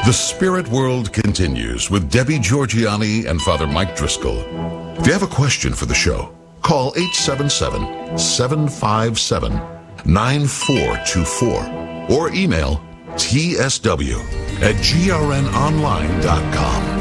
The Spirit World continues with Debbie Georgianni and Father Mike Driscoll. If you have a question for the show, call 877-757-9424 or email tsw@grnonline.com.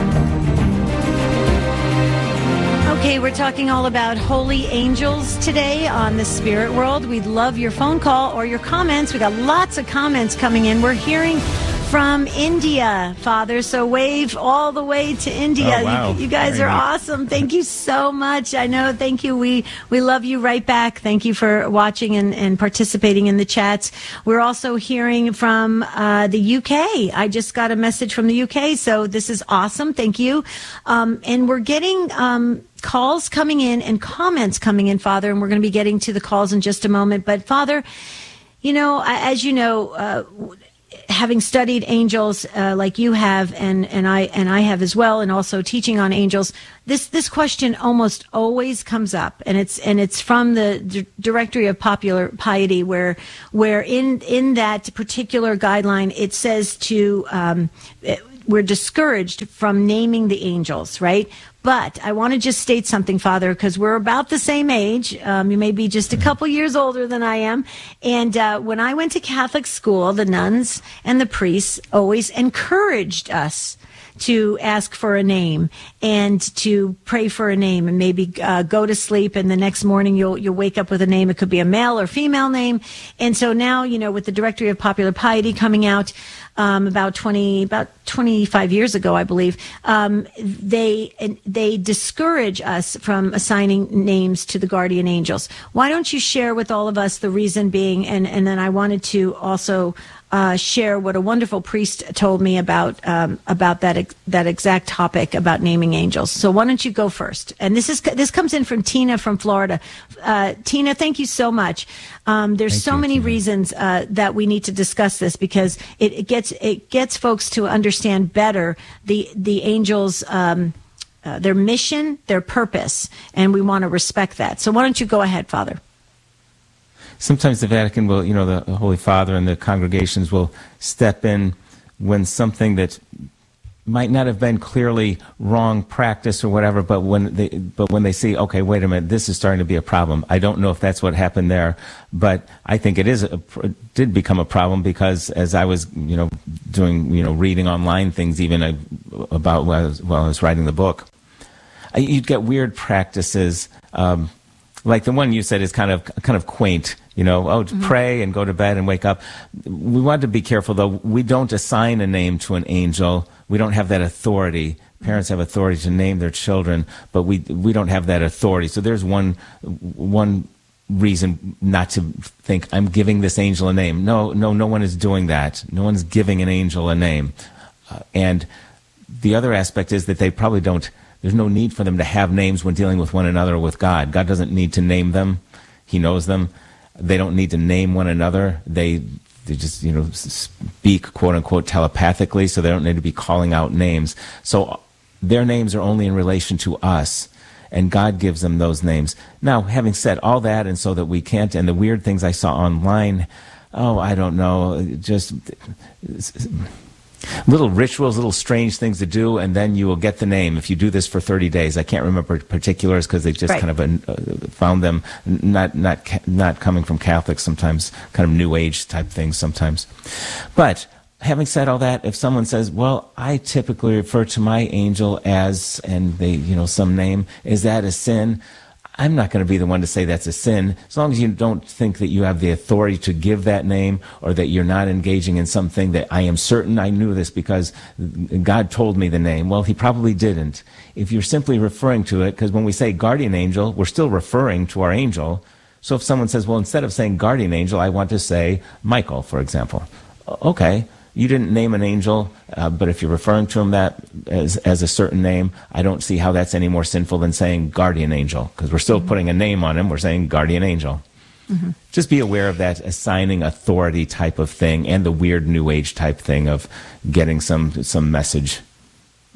Okay, we're talking all about holy angels today on the Spirit World. We'd love your phone call or your comments. We got lots of comments coming in. We're hearing from India, Father, so wave all the way to India. Oh, wow. You guys are awesome. Thank you so much. I know. Thank you. We love you right back. Thank you for watching and participating in the chats. We're also hearing from the UK. I just got a message from the UK, so this is awesome. Thank you. And we're getting calls coming in and comments coming in, Father, and we're going to be getting to the calls in just a moment. But, Father, you know, as you know, having studied angels like you have, and I have as well, and also teaching on angels, this question almost always comes up, and it's from the Directory of Popular Piety, where in that particular guideline it says to we're discouraged from naming the angels, right? But I want to just state something, Father, because we're about the same age. You may be just a couple years older than I am. And when I went to Catholic school, the nuns and the priests always encouraged us to ask for a name and to pray for a name, and maybe go to sleep, and the next morning you'll wake up with a name. It could be a male or female name. And so now, you know, with the Directory of Popular Piety coming out about 25 years ago, I believe, they discourage us from assigning names to the guardian angels. Why don't you share with all of us the reason being, and then I wanted to also share what a wonderful priest told me about that exact topic about naming angels. So why don't you go first? And this comes in from Tina from Florida. Tina, thank you so much. There's so many reasons that we need to discuss this, because it gets folks to understand better the angels, their mission, their purpose, and we want to respect that. So why don't you go ahead, Father? Sometimes the Vatican will, you know, the Holy Father and the congregations will step in when something that might not have been clearly wrong practice or whatever, but when they see, okay, wait a minute, this is starting to be a problem. I don't know if that's what happened there, but I think it did become a problem, because as I was, you know, doing, you know, reading online things even about while I was writing the book, you'd get weird practices. Like the one you said is kind of quaint, you know, pray and go to bed and wake up. We want to be careful, though. We don't assign a name to an angel. We don't have that authority. Parents have authority to name their children, but we don't have that authority. So there's one reason not to think, I'm giving this angel a name. No one is doing that. No one's giving an angel a name. And the other aspect is that they probably don't. There's no need for them to have names when dealing with one another or with God. God doesn't need to name them. He knows them. They don't need to name one another. They just, you know, speak, quote unquote, telepathically, so they don't need to be calling out names. So their names are only in relation to us, and God gives them those names. Now, having said all that, and so that we can't, and the weird things I saw online, I don't know, just little rituals, little strange things to do, and then you will get the name if you do this for 30 days. I can't remember particulars, because they just kind of found them not coming from Catholics, sometimes kind of New Age type things sometimes. But having said all that, if someone says, well, I typically refer to my angel as, and they, you know, some name, is that a sin? I'm not going to be the one to say that's a sin, as long as you don't think that you have the authority to give that name, or that you're not engaging in something that I am certain I knew this because God told me the name. Well, he probably didn't. If you're simply referring to it, because when we say guardian angel, we're still referring to our angel. So if someone says, well, instead of saying guardian angel, I want to say Michael, for example. Okay. You didn't name an angel, but if you're referring to him that as a certain name, I don't see how that's any more sinful than saying guardian angel, because we're still putting a name on him. We're saying guardian angel. Just be aware of that assigning authority type of thing, and the weird New Age type thing of getting some message.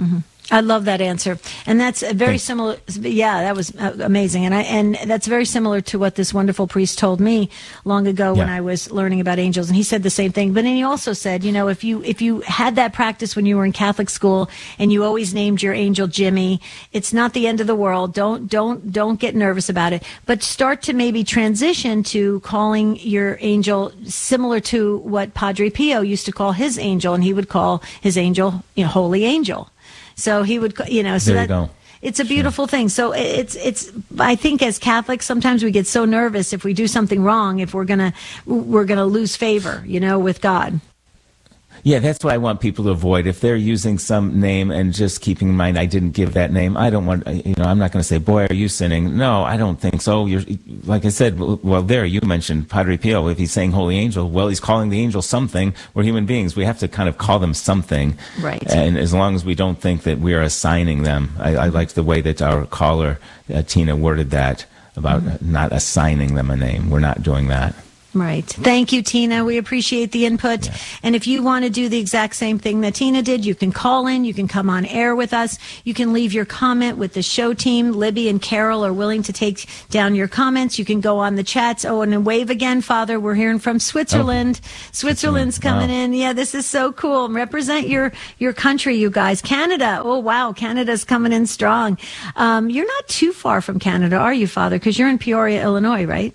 I love that answer, and that's very similar. Yeah, that was amazing, and that's very similar to what this wonderful priest told me long ago when I was learning about angels, and he said the same thing. But then he also said, if you had that practice when you were in Catholic school and you always named your angel Jimmy, it's not the end of the world. Don't get nervous about it, but start to maybe transition to calling your angel similar to what Padre Pio used to call his angel, and he would call his angel, Holy Angel. So he would, so there you go. It's a beautiful thing. So it's. I think as Catholics, sometimes we get so nervous if we do something wrong, if we're gonna lose favor, with God. Yeah, that's what I want people to avoid. If they're using some name and just keeping in mind, I didn't give that name. I don't want, I'm not going to say, boy, are you sinning? No, I don't think so. Like I said, you mentioned Padre Pio. If he's saying Holy Angel, well, he's calling the angel something. We're human beings. We have to kind of call them something. Right. And as long as we don't think that we are assigning them, I like the way that our caller, Tina, worded that about not assigning them a name. We're not doing that. Right. Thank you, Tina. We appreciate the input. Yeah. And if you want to do the exact same thing that Tina did, you can call in, you can come on air with us, you can leave your comment with the show team. Libby and Carol are willing to take down your comments. You can go on the chats. Oh, and then wave again, Father. We're hearing from Switzerland. Switzerland's coming in. Yeah, this is so cool. Represent your country, you guys. Canada. Oh, wow. Canada's coming in strong. You're not too far from Canada, are you, Father? Because you're in Peoria, Illinois, right?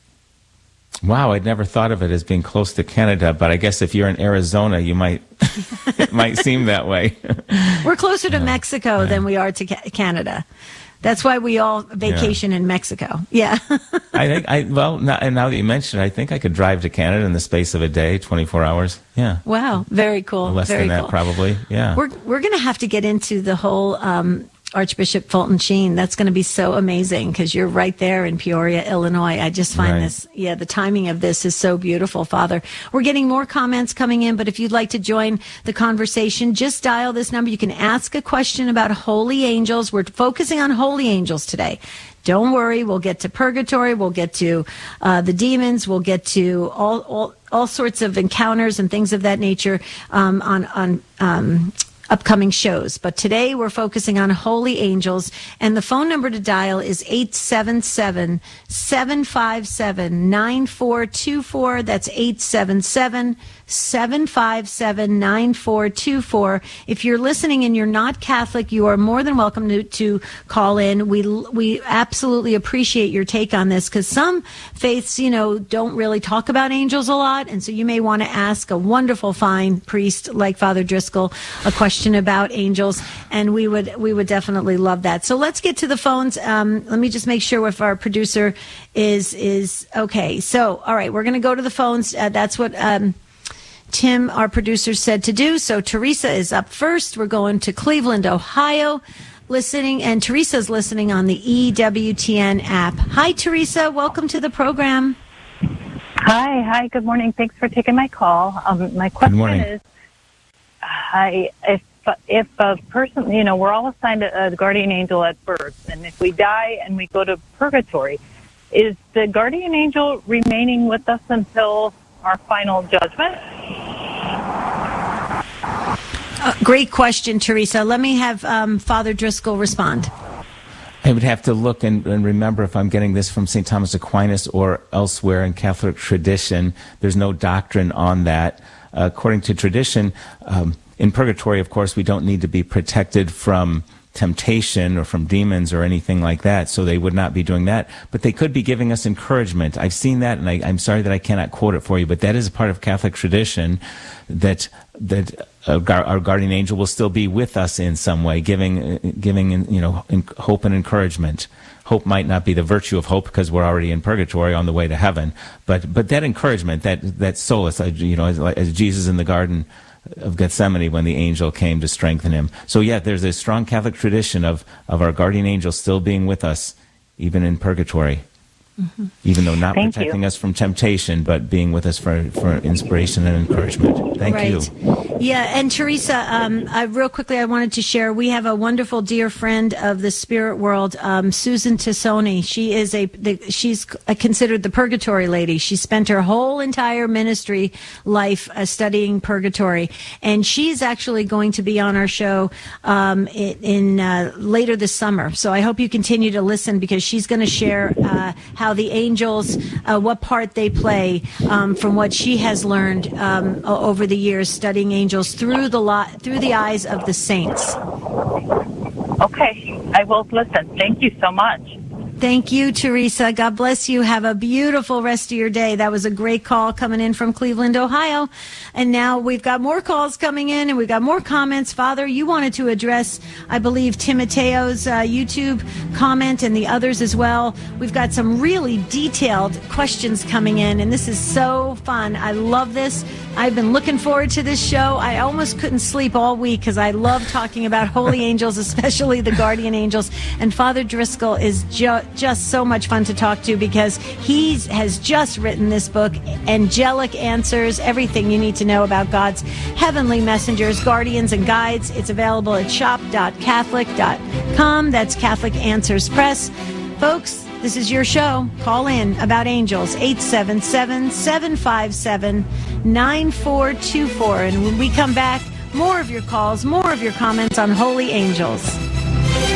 Wow, I'd never thought of it as being close to Canada, but I guess if you're in Arizona, you might it might seem that way. We're closer to Mexico than we are to Canada. That's why we all vacation in Mexico. Yeah. I think now that you mention it, I think I could drive to Canada in the space of a day, 24 hours. Yeah. Wow, very cool. Less than that, probably. Yeah. We're going to have to get into the whole Archbishop Fulton Sheen. That's going to be so amazing because you're right there in Peoria, Illinois. I just find the timing of this is so beautiful, Father. We're getting more comments coming in, but if you'd like to join the conversation, just dial this number. You can ask a question about holy angels. We're focusing on holy angels today. Don't worry, we'll get to purgatory, we'll get to the demons, we'll get to all sorts of encounters and things of that nature on upcoming shows. But today we're focusing on holy angels, and the phone number to dial is 877-757-9424. That's 877-757-9424. If you're listening and you're not Catholic, you are more than welcome to call in. We absolutely appreciate your take on this because some faiths, don't really talk about angels a lot, and so you may want to ask a wonderful, fine priest like Father Driscoll a question about angels, and we would definitely love that. So let's get to the phones. Let me just make sure if our producer is okay. So, all right, we're going to go to the phones. That's what Tim, our producer, said to do. So Teresa is up first. We're going to Cleveland, Ohio, listening, and Teresa's listening on the EWTN app. Hi, Teresa. Welcome to the program. Hi. Good morning. Thanks for taking my call. My question is, if a person, we're all assigned a guardian angel at birth, and if we die and we go to purgatory, is the guardian angel remaining with us until our final judgment? Great question, Teresa. Let me have Father Driscoll respond. I would have to look and remember if I'm getting this from St. Thomas Aquinas or elsewhere in Catholic tradition. There's no doctrine on that. According to tradition, in purgatory, of course, we don't need to be protected from temptation or from demons or anything like that, so they would not be doing that. But they could be giving us encouragement. I've seen that, and I'm sorry that I cannot quote it for you, but that is a part of Catholic tradition that our guardian angel will still be with us in some way, giving hope and encouragement. Hope might not be the virtue of hope because we're already in purgatory on the way to heaven, but that encouragement, that solace, as Jesus in the Garden of Gethsemane when the angel came to strengthen him. So yeah, there's a strong Catholic tradition of our guardian angel still being with us even in purgatory. Even though not Thank protecting you. us from temptation, but being with us for inspiration and encouragement. Thank you. Yeah, and Teresa, real quickly, I wanted to share, we have a wonderful dear friend of the spirit world, Susan Tassoni. She is she's considered the purgatory lady. She spent her whole entire ministry life studying purgatory, and she's actually going to be on our show in later this summer. So I hope you continue to listen, because she's going to share how the angels, what part they play from what she has learned over the years studying angels through the eyes of the saints. Okay, I will listen. Thank you so much. Thank you, Teresa. God bless you. Have a beautiful rest of your day. That was a great call coming in from Cleveland, Ohio. And now we've got more calls coming in, and we've got more comments. Father, you wanted to address, I believe, Timoteo's YouTube comment and the others as well. We've got some really detailed questions coming in, and this is so fun. I love this. I've been looking forward to this show. I almost couldn't sleep all week because I love talking about holy angels, especially the guardian angels. And Father Driscoll is just so much fun to talk to, because he has just written this book, Angelic Answers, everything you need to know about God's heavenly messengers, guardians, and guides. It's available at shop.catholic.com. That's Catholic Answers Press. Folks, this is your show. Call in about angels, 877-757-9424. And when we come back, more of your calls, more of your comments on holy angels.